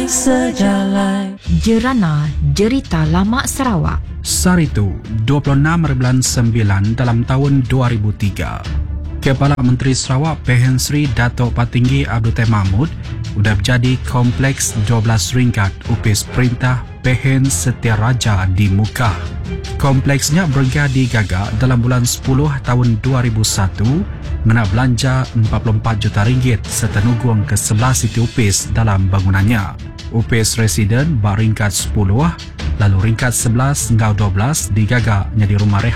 sejalan. Jerana Jerita Lama Sarawak. Saritu 26/9 dalam tahun 2003. Kepala Menteri Sarawak Pehen Sri Dato' Patinggi Abdul Teh Mahmud sudah berjadi Kompleks 12 Ringkat Upis Perintah Pehen Setiaraja di Muka. Kompleksnya bergerak digagak dalam bulan 10 tahun 2001 mengenai belanja RM44 juta serta nugung ke-11 siti upis dalam bangunannya. Upis residen ringkat 10, lalu ringkat 11 hingga 12 digagaknya di rumah rehat